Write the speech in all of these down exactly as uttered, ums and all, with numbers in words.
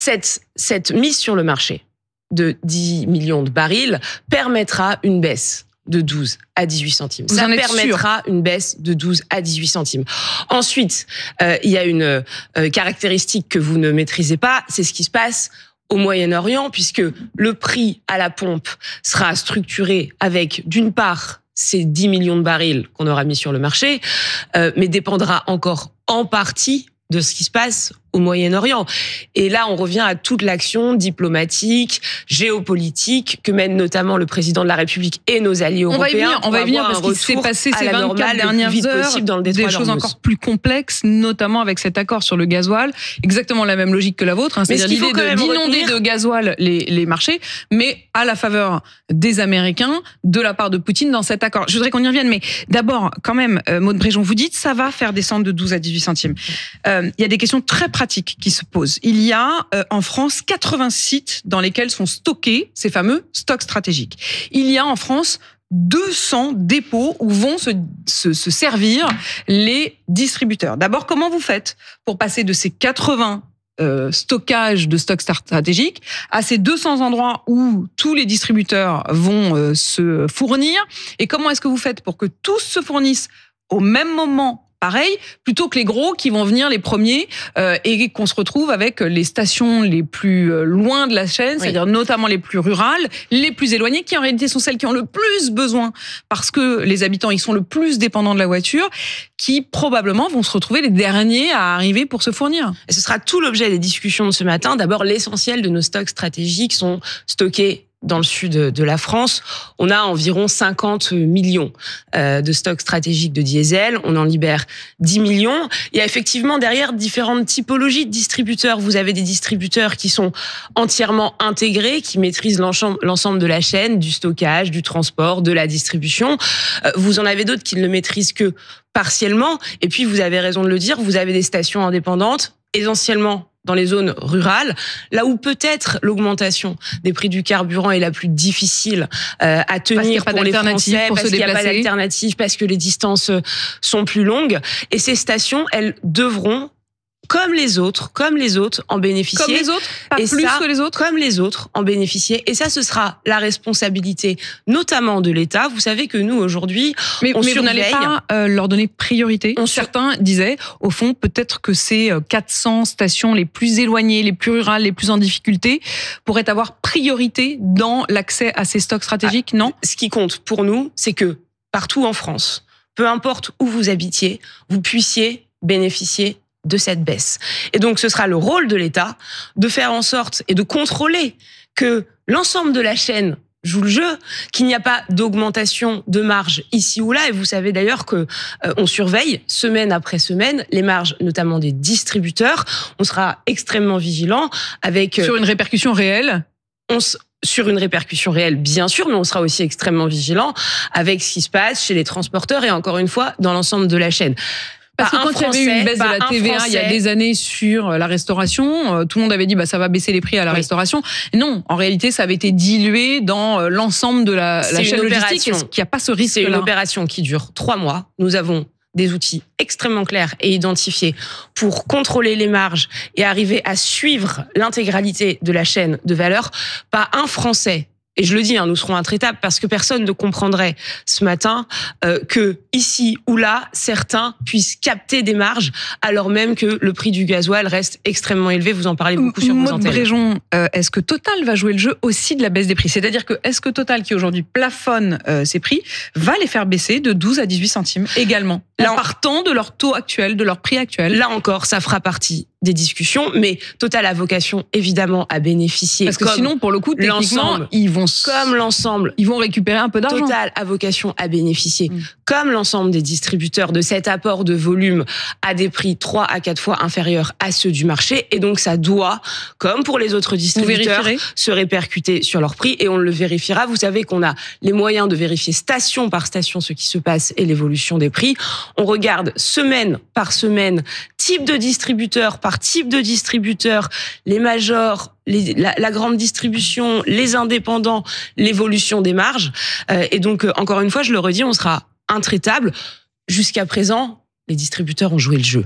cette, cette mise sur le marché de dix millions de barils permettra une baisse de douze à dix-huit centimes. Vous Ça en êtes permettra sûr une baisse de douze à dix-huit centimes. Ensuite, euh, il y a une euh, caractéristique que vous ne maîtrisez pas, c'est ce qui se passe au Moyen-Orient, puisque le prix à la pompe sera structuré avec, d'une part, ces dix millions de barils qu'on aura mis sur le marché, euh, mais dépendra encore en partie de ce qui se passe au Moyen-Orient. Et là, on revient à toute l'action diplomatique, géopolitique que mène notamment le président de la République et nos alliés on européens. Va y venir, on va y venir parce qu'il s'est passé ces vingt-quatre dernières heures dans le des choses encore plus complexes, notamment avec cet accord sur le gasoil. Exactement la même logique que la vôtre, hein, c'est-à-dire l'idée de, d'inonder de gasoil les, les marchés, mais à la faveur des Américains, de la part de Poutine dans cet accord. Je voudrais qu'on y revienne, mais d'abord, quand même, euh, Maud Bréjon, vous dites ça va faire descendre de douze à dix-huit centimes. Euh, il y a des questions très pratiques qui se posent. Il y a euh, en France quatre-vingts sites dans lesquels sont stockés ces fameux stocks stratégiques. Il y a en France deux cents dépôts où vont se, se, se servir les distributeurs. D'abord, comment vous faites pour passer de ces quatre-vingts euh, stockages de stocks stratégiques à ces deux cents endroits où tous les distributeurs vont euh, se fournir? Et comment est-ce que vous faites pour que tous se fournissent au même moment pareil, plutôt que les gros qui vont venir les premiers euh, et qu'on se retrouve avec les stations les plus loin de la chaîne, oui. c'est-à-dire notamment les plus rurales, les plus éloignées, qui en réalité sont celles qui ont le plus besoin parce que les habitants ils sont le plus dépendants de la voiture, qui probablement vont se retrouver les derniers à arriver pour se fournir. Et ce sera tout l'objet des discussions de ce matin. D'abord, l'essentiel de nos stocks stratégiques sont stockés dans le sud de la France. On a environ cinquante millions de stocks stratégiques de diesel. On en libère dix millions. Il y a effectivement derrière différentes typologies de distributeurs. Vous avez des distributeurs qui sont entièrement intégrés, qui maîtrisent l'ensemble de la chaîne, du stockage, du transport, de la distribution. Vous en avez d'autres qui ne le maîtrisent que partiellement. Et puis, vous avez raison de le dire, vous avez des stations indépendantes, essentiellement dans les zones rurales, là où peut-être l'augmentation des prix du carburant est la plus difficile euh, à tenir pour les Français, pour parce qu'il n'y a pas d'alternative, parce que les distances sont plus longues. Et ces stations, elles devront, comme les autres, comme les autres, en bénéficier. Comme les autres, pas et plus ça, que les autres. Comme les autres, en bénéficier. Et ça, ce sera la responsabilité, notamment de l'État. Vous savez que nous, aujourd'hui, mais, on mais surveille. vous n'allez pas euh, leur donner priorité. On Certains sur... disaient, au fond, peut-être que ces quatre cents stations les plus éloignées, les plus rurales, les plus en difficulté, pourraient avoir priorité dans l'accès à ces stocks stratégiques, ah, non ? Ce qui compte pour nous, c'est que partout en France, peu importe où vous habitiez, vous puissiez bénéficier de cette baisse. Et donc, ce sera le rôle de l'État de faire en sorte et de contrôler que l'ensemble de la chaîne joue le jeu, qu'il n'y a pas d'augmentation de marge ici ou là. Et vous savez d'ailleurs que euh, on surveille semaine après semaine les marges, notamment des distributeurs. On sera extrêmement vigilant avec euh, sur une répercussion réelle. On s- Sur une répercussion réelle, bien sûr, mais on sera aussi extrêmement vigilant avec ce qui se passe chez les transporteurs et encore une fois dans l'ensemble de la chaîne. Parce que quand Français, il y avait eu une baisse de la T V A il y a des années sur la restauration, tout le monde avait dit bah ça va baisser les prix à la oui. restauration. Non, en réalité, ça avait été dilué dans l'ensemble de la, la chaîne logistique. Est-ce qu'il n'y a pas ce risque-là ? C'est une opération qui dure trois mois. Nous avons des outils extrêmement clairs et identifiés pour contrôler les marges et arriver à suivre l'intégralité de la chaîne de valeur. Pas un Français. Et je le dis, hein, nous serons intraitables parce que personne ne comprendrait ce matin euh, que ici ou là, certains puissent capter des marges alors même que le prix du gasoil reste extrêmement élevé. Vous en parlez beaucoup sur vos antennes. Maud Bréjon, euh, est-ce que Total va jouer le jeu aussi de la baisse des prix ? C'est-à-dire que est-ce que Total, qui aujourd'hui plafonne euh, ses prix, va les faire baisser de douze à dix-huit centimes également, là, en partant de leur taux actuel, de leur prix actuel ? Là encore, ça fera partie des discussions, mais Total a vocation évidemment à bénéficier. Parce que comme sinon, pour le coup, techniquement, ils vont comme l'ensemble, ils vont récupérer un peu d'argent. Total a vocation à bénéficier, mmh. comme l'ensemble des distributeurs, de cet apport de volume à des prix trois à quatre fois inférieurs à ceux du marché, et donc ça doit, comme pour les autres distributeurs, se répercuter sur leurs prix, et on le vérifiera. Vous savez qu'on a les moyens de vérifier station par station ce qui se passe et l'évolution des prix. On regarde semaine par semaine, type de distributeur par type de distributeur, les majors, les, la, la grande distribution, les indépendants, l'évolution des marges. Euh, et donc, euh, encore une fois, je le redis, on sera intraitable. Jusqu'à présent, les distributeurs ont joué le jeu.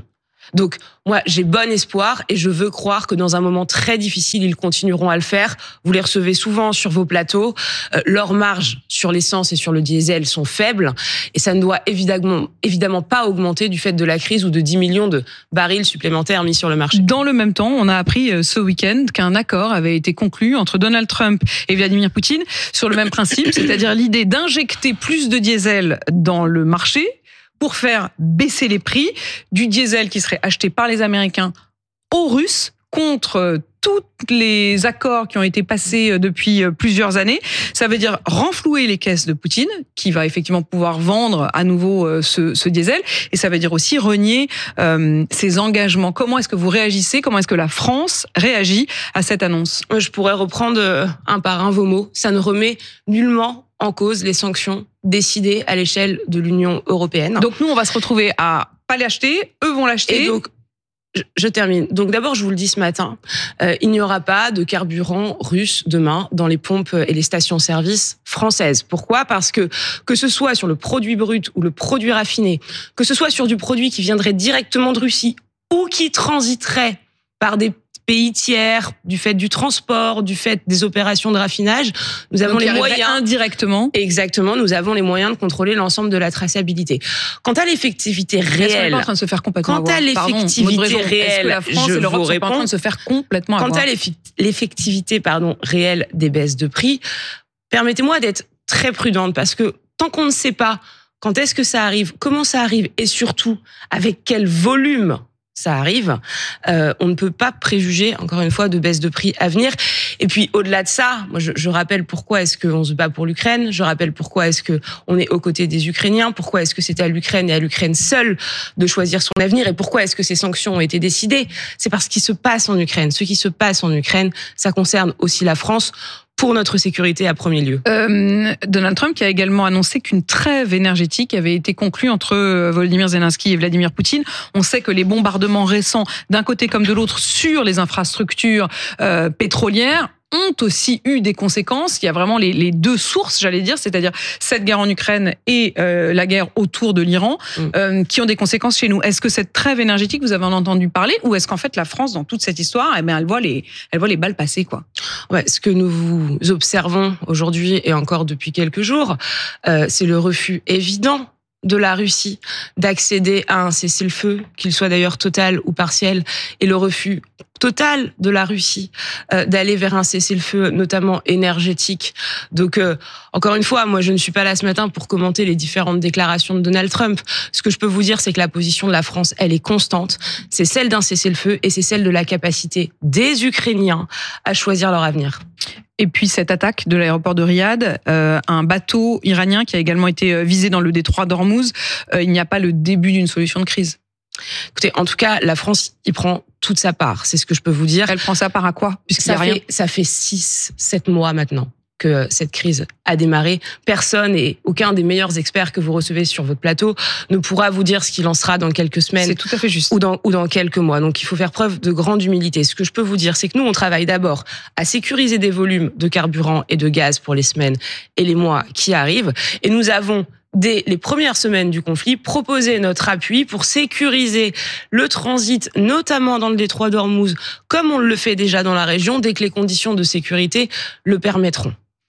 Donc, moi, j'ai bon espoir et je veux croire que dans un moment très difficile, ils continueront à le faire. Vous les recevez souvent sur vos plateaux. Euh, leurs marges sur l'essence et sur le diesel sont faibles et ça ne doit évidemment, évidemment pas augmenter du fait de la crise ou de dix millions de barils supplémentaires mis sur le marché. Dans le même temps, on a appris ce week-end qu'un accord avait été conclu entre Donald Trump et Vladimir Poutine sur le même principe, c'est-à-dire l'idée d'injecter plus de diesel dans le marché pour faire baisser les prix du diesel qui serait acheté par les Américains aux Russes contre tous les accords qui ont été passés depuis plusieurs années. Ça veut dire renflouer les caisses de Poutine, qui va effectivement pouvoir vendre à nouveau ce, ce diesel, et ça veut dire aussi renier euh, ses engagements. Comment est-ce que vous réagissez? Comment est-ce que la France réagit à cette annonce? Je pourrais reprendre un par un vos mots. Ça ne remet nullement en cause les sanctions décidées à l'échelle de l'Union européenne. Donc nous, on va se retrouver à pas l'acheter, eux vont l'acheter. Et donc, je, je termine. Donc d'abord, je vous le dis ce matin, euh, il n'y aura pas de carburant russe demain dans les pompes et les stations-service françaises. Pourquoi? Parce que que ce soit sur le produit brut ou le produit raffiné, que ce soit sur du produit qui viendrait directement de Russie ou qui transiterait par des pays tiers, du fait du transport, du fait des opérations de raffinage, nous avons Donc, les moyens indirectement. Exactement, nous avons les moyens de contrôler l'ensemble de la traçabilité. Quant à l'effectivité réelle, est-ce qu'on est pas en train de se faire complètement quant à l'effectivité Pardon, réelle, la France je et l'Europe vous sont réponds. pas en train de se faire complètement Quant avoir. à l'effectivité, pardon, réelle des baisses de prix, permettez-moi d'être très prudente parce que tant qu'on ne sait pas quand est-ce que ça arrive, comment ça arrive et surtout avec quel volume ça arrive, euh, on ne peut pas préjuger, encore une fois, de baisse de prix à venir. Et puis, au-delà de ça, moi, je, je rappelle pourquoi est-ce qu'on se bat pour l'Ukraine, je rappelle pourquoi est-ce qu'on est aux côtés des Ukrainiens, pourquoi est-ce que c'est à l'Ukraine et à l'Ukraine seule de choisir son avenir et pourquoi est-ce que ces sanctions ont été décidées. C'est parce qu'il se passe en Ukraine. Ce qui se passe en Ukraine, ça concerne aussi la France, pour notre sécurité à premier lieu. Euh, Donald Trump qui a également annoncé qu'une trêve énergétique avait été conclue entre Volodymyr Zelensky et Vladimir Poutine. On sait que les bombardements récents, d'un côté comme de l'autre, sur les infrastructures euh, pétrolières, ont aussi eu des conséquences. Il y a vraiment les, les deux sources, j'allais dire, c'est-à-dire cette guerre en Ukraine et euh, la guerre autour de l'Iran, mmh. euh, qui ont des conséquences chez nous. Est-ce que cette trêve énergétique, vous avez en entendu parler, ou est-ce qu'en fait la France, dans toute cette histoire, eh bien, elle voit les, elle voit les balles passer, quoi? Ouais, ce que nous observons aujourd'hui et encore depuis quelques jours, euh, c'est le refus évident de la Russie d'accéder à un cessez-le-feu, qu'il soit d'ailleurs total ou partiel, et le refus total de la Russie euh, d'aller vers un cessez-le-feu, notamment énergétique. Donc, euh, encore une fois, moi, je ne suis pas là ce matin pour commenter les différentes déclarations de Donald Trump. Ce que je peux vous dire, c'est que la position de la France, elle est constante. C'est celle d'un cessez-le-feu et c'est celle de la capacité des Ukrainiens à choisir leur avenir. Et puis cette attaque de l'aéroport de Riyad, euh, un bateau iranien qui a également été visé dans le détroit d'Ormuz, euh, il n'y a pas le début d'une solution de crise? Écoutez, en tout cas, la France y prend toute sa part, c'est ce que je peux vous dire. Elle prend sa part à quoi? Puisqu'il y a ça, rien. fait, ça fait six, sept mois maintenant que cette crise a démarré. Personne et aucun des meilleurs experts que vous recevez sur votre plateau ne pourra vous dire ce qu'il en sera dans quelques semaines. C'est tout à fait juste. Ou dans, ou dans quelques mois. Donc il faut faire preuve de grande humilité. Ce que je peux vous dire, c'est que nous, on travaille d'abord à sécuriser des volumes de carburant et de gaz pour les semaines et les mois qui arrivent. Et nous avons, dès les premières semaines du conflit, proposer notre appui pour sécuriser le transit, notamment dans le détroit d'Ormuz, comme on le fait déjà dans la région, dès que les conditions de sécurité le permettront.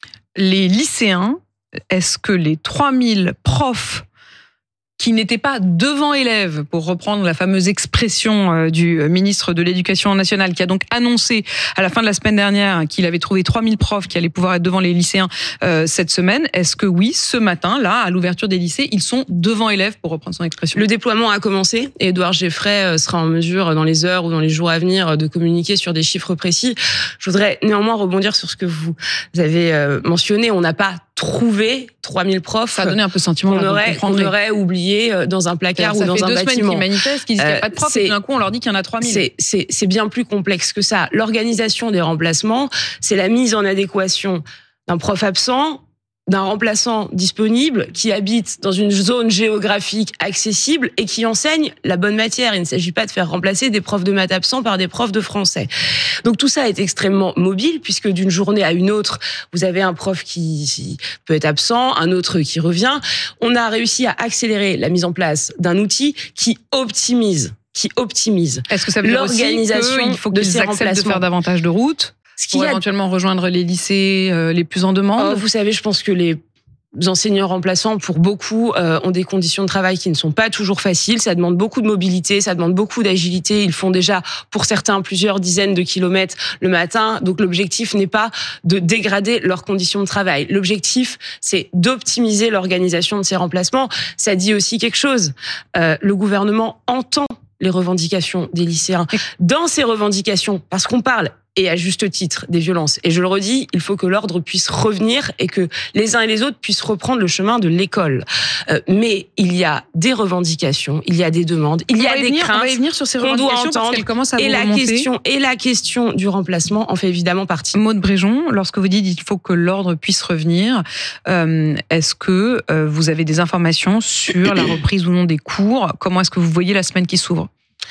Les lycéens, est-ce que les trois mille profs qui n'étaient pas devant élèves, pour reprendre la fameuse expression du ministre de l'Éducation nationale, qui a donc annoncé à la fin de la semaine dernière qu'il avait trouvé trois mille profs qui allaient pouvoir être devant les lycéens euh, cette semaine. Est-ce que oui, ce matin, là, à l'ouverture des lycées, ils sont devant élèves, pour reprendre son expression? Le déploiement a commencé et Édouard Geffray sera en mesure, dans les heures ou dans les jours à venir, de communiquer sur des chiffres précis. Je voudrais néanmoins rebondir sur ce que vous avez mentionné. On n'a pas trouvé trois mille profs. Ça a donné un peu sentiment qu'on aurait, qu'on aurait oublié dans un placard Alors, ou dans un bâtiment. Ça fait deux semaines qu'ils manifestent, qu'ils disent qu'il n'y a pas de profs, et tout d'un coup on leur dit qu'il y en a trois mille. C'est, c'est, c'est bien plus complexe que ça. L'organisation des remplacements, c'est la mise en adéquation d'un prof absent, d'un remplaçant disponible qui habite dans une zone géographique accessible et qui enseigne la bonne matière. Il ne s'agit pas de faire remplacer des profs de maths absents par des profs de français. Donc tout ça est extrêmement mobile puisque d'une journée à une autre, vous avez un prof qui peut être absent, un autre qui revient. On a réussi à accélérer la mise en place d'un outil qui optimise qui optimise Est-ce que ça veut dire l'organisation qu'il faut qu'ils acceptent de faire davantage de routes Ce qui pour a... éventuellement rejoindre les lycées euh, les plus en demande. Oh, vous savez, je pense que les enseignants remplaçants, pour beaucoup, euh, ont des conditions de travail qui ne sont pas toujours faciles. Ça demande beaucoup de mobilité, ça demande beaucoup d'agilité. Ils font déjà, pour certains, plusieurs dizaines de kilomètres le matin. Donc l'objectif n'est pas de dégrader leurs conditions de travail. L'objectif, c'est d'optimiser l'organisation de ces remplacements. Ça dit aussi quelque chose. Euh, le gouvernement entend les revendications des lycéens. Dans ces revendications, parce qu'on parle, et à juste titre, des violences. Et je le redis, il faut que l'ordre puisse revenir et que les uns et les autres puissent reprendre le chemin de l'école. Euh, mais il y a des revendications, il y a des demandes, il y a des venir, craintes. On va y venir sur ces revendications parce qu'elles commencent à et vous la remonter. question Et la question du remplacement en fait évidemment partie. Maude Bréjon, lorsque vous dites il faut que l'ordre puisse revenir, euh, est-ce que euh, vous avez des informations sur la reprise ou non des cours ? Comment est-ce que vous voyez la semaine qui s'ouvre ?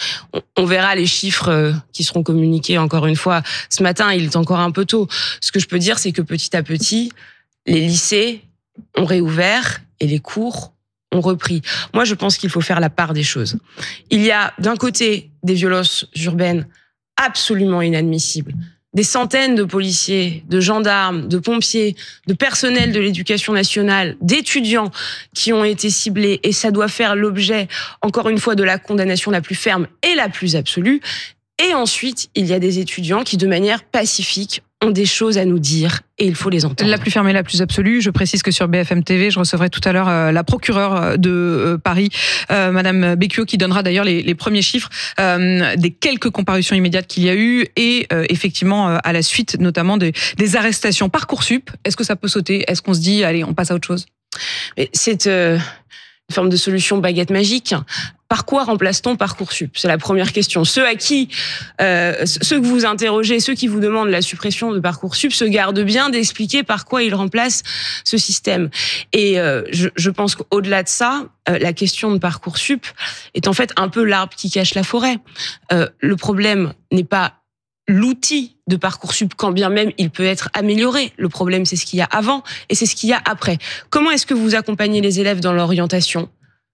On verra les chiffres qui seront communiqués encore une fois. Ce matin, il est encore un peu tôt. Ce que je peux dire, c'est que petit à petit, les lycées ont réouvert et les cours ont repris. Moi, je pense qu'il faut faire la part des choses. Il y a d'un côté des violences urbaines absolument inadmissibles. Des centaines de policiers, de gendarmes, de pompiers, de personnel de l'éducation nationale, d'étudiants qui ont été ciblés, et ça doit faire l'objet, encore une fois, de la condamnation la plus ferme et la plus absolue. Et ensuite, il y a des étudiants qui, de manière pacifique, ont des choses à nous dire et il faut les entendre. La plus ferme et la plus absolue. Je précise que sur B F M T V, je recevrai tout à l'heure euh, la procureure de euh, Paris, euh, Madame Becchio, qui donnera d'ailleurs les, les premiers chiffres euh, des quelques comparutions immédiates qu'il y a eu et euh, effectivement euh, à la suite notamment des, des arrestations. Parcoursup, est-ce que ça peut sauter ? Est-ce qu'on se dit, allez, on passe à autre chose ? Mais c'est euh, une forme de solution baguette magique. Par quoi remplace-t-on Parcoursup ? C'est la première question. Ceux à qui, euh, ceux que vous interrogez, ceux qui vous demandent la suppression de Parcoursup, se gardent bien d'expliquer par quoi ils remplacent ce système. Et euh, je, je pense qu'au-delà de ça, euh, la question de Parcoursup est en fait un peu l'arbre qui cache la forêt. Euh, le problème n'est pas l'outil de Parcoursup, quand bien même il peut être amélioré. Le problème, c'est ce qu'il y a avant et c'est ce qu'il y a après. Comment est-ce que vous accompagnez les élèves dans l'orientation ?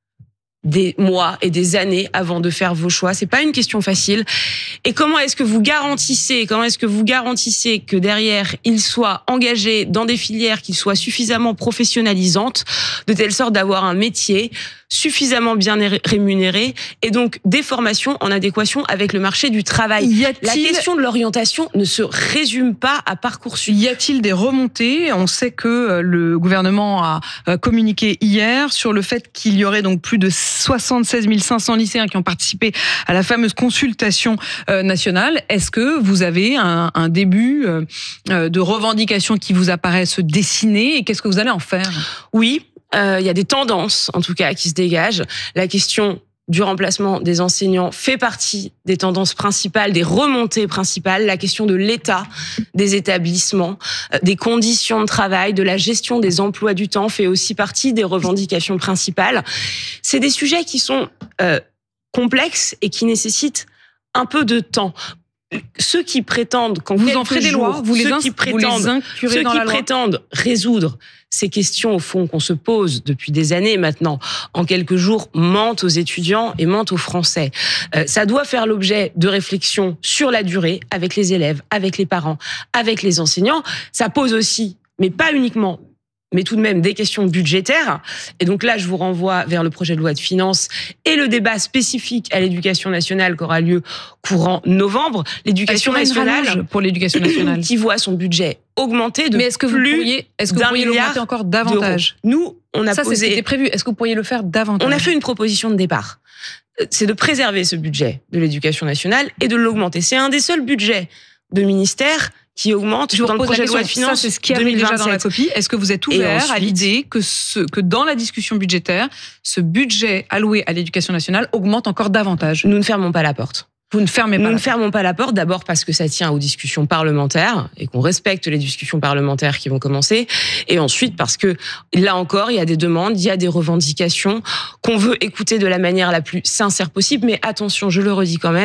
Des mois et des années avant de faire vos choix. C'est pas une question facile. Et comment est-ce que vous garantissez, comment est-ce que vous garantissez que derrière, ils soient engagés dans des filières qui soient suffisamment professionnalisantes, de telle sorte d'avoir un métier suffisamment bien rémunéré et donc des formations en adéquation avec le marché du travail. Y a-t-il... La question de l'orientation ne se résume pas à Parcoursup. Y a-t-il des remontées ? On sait que le gouvernement a communiqué hier sur le fait qu'il y aurait donc plus de soixante-seize mille cinq cents lycéens qui ont participé à la fameuse consultation nationale. Est-ce que vous avez un, un début de revendications qui vous apparaissent se dessiner et qu'est-ce que vous allez en faire ? Oui. Il euh, y a des tendances, en tout cas, qui se dégagent. La question du remplacement des enseignants fait partie des tendances principales, des remontées principales. La question de l'état des établissements, euh, des conditions de travail, de la gestion des emplois du temps fait aussi partie des revendications principales. C'est des sujets qui sont euh, complexes et qui nécessitent un peu de temps. Ceux qui prétendent qu'en vous en ferez des jours, lois, vous les, ceux ins- qui prétendent, vous les inclurez ceux dans qui la loi. prétendent résoudre ces questions au fond qu'on se pose depuis des années maintenant, en quelques jours, mentent aux étudiants et mentent aux Français. Euh, ça doit faire l'objet de réflexions sur la durée avec les élèves, avec les parents, avec les enseignants. Ça pose aussi, mais pas uniquement, mais tout de même des questions budgétaires. Et donc là, je vous renvoie vers le projet de loi de finances et le débat spécifique à l'éducation nationale qui aura lieu courant novembre. L'éducation nationale, pour l'éducation nationale, qui voit son budget augmenter de mais est-ce que vous plus pourriez, est-ce que vous pourriez l'augmenter encore davantage ? Nous, on a ça, posé. Ça, c'était prévu. Est-ce que vous pourriez le faire davantage ? On a fait une proposition de départ. C'est de préserver ce budget de l'éducation nationale et de l'augmenter. C'est un des seuls budgets de ministère qui augmente je dans le projet de loi de finances. Ça, c'est ce qui est déjà dans la copie. Est-ce que vous êtes ouvert ensuite, à l'idée que, ce, que dans la discussion budgétaire, ce budget alloué à l'éducation nationale augmente encore davantage ? Nous ne fermons pas la porte. Vous ne fermez pas Nous la ne porte. fermons pas la porte, d'abord parce que ça tient aux discussions parlementaires et qu'on respecte les discussions parlementaires qui vont commencer. Et ensuite parce que, là encore, il y a des demandes, il y a des revendications qu'on veut écouter de la manière la plus sincère possible. Mais attention, je le redis quand même,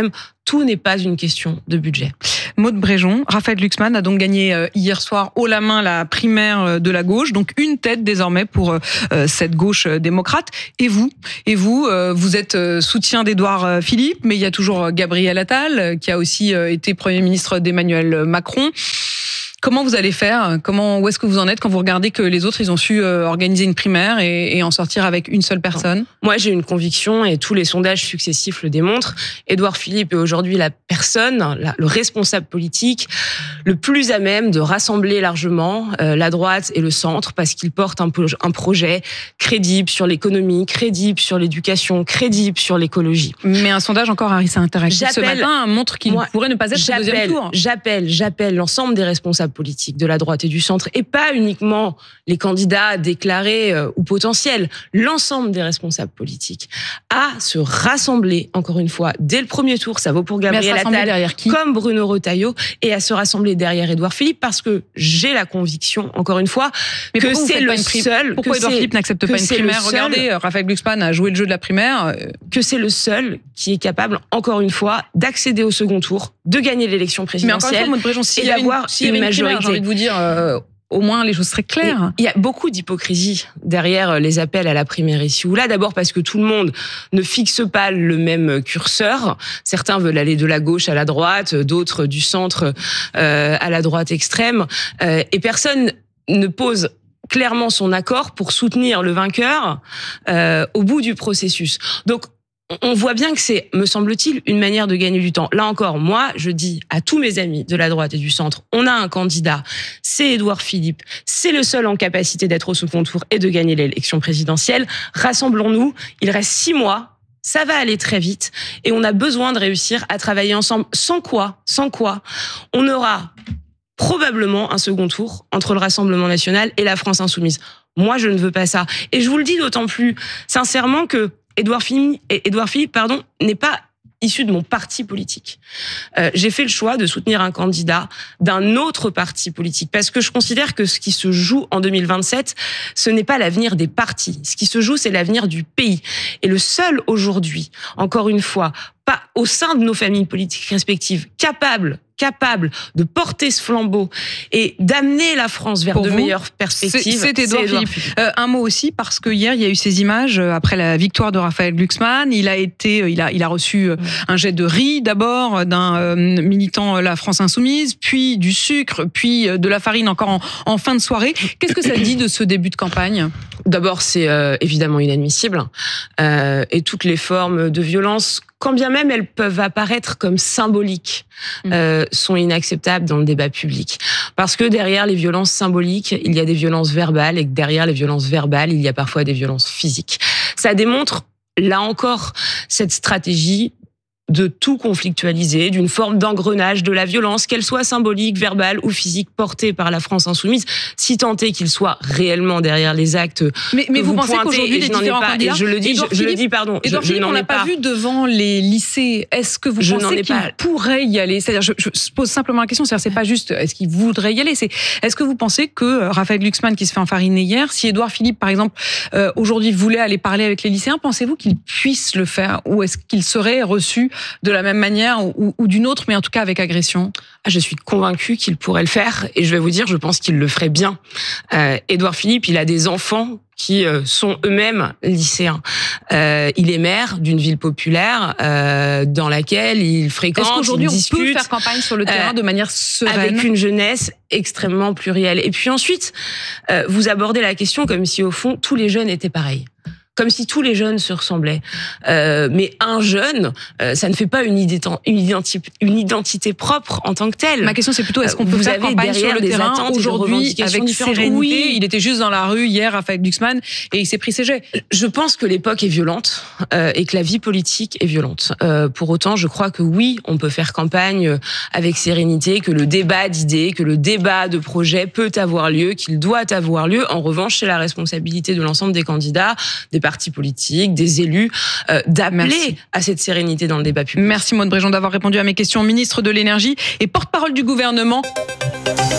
Tout n'est pas une question de budget. Maude Bréjon, Raphaël Glucksmann a donc gagné hier soir haut la main la primaire de la gauche, donc une tête désormais pour cette gauche démocrate. Et vous, et vous, vous êtes soutien d'Édouard Philippe, mais il y a toujours Gabriel Attal qui a aussi été Premier ministre d'Emmanuel Macron. Comment vous allez faire ? Comment, où est-ce que vous en êtes quand vous regardez que les autres, ils ont su organiser une primaire et, et en sortir avec une seule personne ? Moi, j'ai une conviction et tous les sondages successifs le démontrent. Édouard Philippe est aujourd'hui la personne, la, le responsable politique le plus à même de rassembler largement euh, la droite et le centre parce qu'il porte un, un projet crédible sur l'économie, crédible sur l'éducation, crédible sur l'écologie. Mais un sondage encore Harris Interactive ce matin montre qu'il moi, pourrait ne pas être au deuxième tour. J'appelle, j'appelle l'ensemble des responsables politiques de la droite et du centre, et pas uniquement les candidats déclarés euh, ou potentiels, l'ensemble des responsables politiques, à se rassembler, encore une fois, dès le premier tour, ça vaut pour Gabriel Attal, comme Bruno Retailleau, et à se rassembler derrière Édouard Philippe, parce que j'ai la conviction, encore une fois, Mais que c'est le seul... Pourquoi Édouard Philippe n'accepte pas une primaire ? Regardez, Raphaël Glucksmann a joué le jeu de la primaire. Que c'est le seul qui est capable, encore une fois, d'accéder au second tour, de gagner l'élection présidentielle, Mais fois, si et d'avoir une, une majorité. J'ai envie de vous dire, euh, au moins les choses seraient claires. Il y a beaucoup d'hypocrisie derrière les appels à la primaire ici ou là. D'abord parce que tout le monde ne fixe pas le même curseur. Certains veulent aller de la gauche à la droite, d'autres du centre euh, à la droite extrême. Euh, et personne ne pose clairement son accord pour soutenir le vainqueur euh, au bout du processus. Donc, on voit bien que c'est, me semble-t-il, une manière de gagner du temps. Là encore, moi, je dis à tous mes amis de la droite et du centre, on a un candidat, c'est Édouard Philippe, c'est le seul en capacité d'être au second tour et de gagner l'élection présidentielle. Rassemblons-nous, il reste six mois, ça va aller très vite, et on a besoin de réussir à travailler ensemble. Sans quoi, sans quoi, on aura probablement un second tour entre le Rassemblement national et la France insoumise. Moi, je ne veux pas ça. Et je vous le dis d'autant plus sincèrement que Édouard Philippe, Édouard Philippe pardon, n'est pas issu de mon parti politique. Euh, j'ai fait le choix de soutenir un candidat d'un autre parti politique parce que je considère que ce qui se joue en deux mille vingt-sept, ce n'est pas l'avenir des partis. Ce qui se joue, c'est l'avenir du pays. Et le seul aujourd'hui, encore une fois, pas au sein de nos familles politiques respectives, capable capable de porter ce flambeau et d'amener la France vers Pour de vous, meilleures perspectives. C'est Édouard Philippe. Philippe. Euh, un mot aussi, parce que hier, il y a eu ces images après la victoire de Raphaël Glucksmann. Il a été, il a, il a reçu un jet de riz d'abord d'un euh, militant La France Insoumise, puis du sucre, puis de la farine encore en, en fin de soirée. Qu'est-ce que ça dit de ce début de campagne ? D'abord, c'est euh, évidemment inadmissible. Euh, et toutes les formes de violence, quand bien même elles peuvent apparaître comme symboliques, euh, sont inacceptables dans le débat public. Parce que derrière les violences symboliques, il y a des violences verbales, et que derrière les violences verbales, il y a parfois des violences physiques. Ça démontre, là encore, cette stratégie de tout conflictualiser, d'une forme d'engrenage de la violence, qu'elle soit symbolique, verbale ou physique, portée par la France insoumise, si tant est qu'il soit réellement derrière les actes. Mais, mais vous, vous pensez pointez, qu'aujourd'hui, les différents pas, candidats, et je le dis, je, je le dis, pardon, Édouard je, Philippe, je on l'a pas, pas vu devant les lycées. Est-ce que vous je pensez qu'il pas. pourrait y aller ? C'est-à-dire, je, je pose simplement la question. C'est-à-dire, c'est pas juste est-ce qu'il voudrait y aller. C'est est-ce que vous pensez que Raphaël Glucksmann, qui se fait enfariner hier, si Édouard Philippe, par exemple, euh, aujourd'hui voulait aller parler avec les lycéens, pensez-vous qu'il puisse le faire, ou est-ce qu'il serait reçu de la même manière ou, ou d'une autre, mais en tout cas avec agression ? Ah, je suis convaincue qu'il pourrait le faire, et je vais vous dire, je pense qu'il le ferait bien. Euh, Édouard Philippe, il a des enfants qui sont eux-mêmes lycéens. Euh, il est maire d'une ville populaire euh, dans laquelle il fréquente, Est-ce qu'aujourd'hui il discute, on peut faire campagne sur le terrain euh, de manière sereine avec une jeunesse extrêmement plurielle. Et puis ensuite, euh, vous abordez la question comme si au fond tous les jeunes étaient pareils. Comme si tous les jeunes se ressemblaient. Euh, mais un jeune, euh, ça ne fait pas une identité, une, identité, une identité propre en tant que telle. Ma question, c'est plutôt, est-ce qu'on peut Vous faire campagne sur le terrain aujourd'hui avec sérénité ? Oui. Il était juste dans la rue hier, Raphaël Glucksmann, et il s'est pris ses jets. Je pense que l'époque est violente euh, et que la vie politique est violente. Euh, pour autant, je crois que oui, on peut faire campagne avec sérénité, que le débat d'idées, que le débat de projets peut avoir lieu, qu'il doit avoir lieu. En revanche, c'est la responsabilité de l'ensemble des candidats, des partis politiques, des élus, euh, d'appeler à cette sérénité dans le débat public. Merci Maude Bréjon d'avoir répondu à mes questions. Ministre de l'Énergie et porte-parole du gouvernement.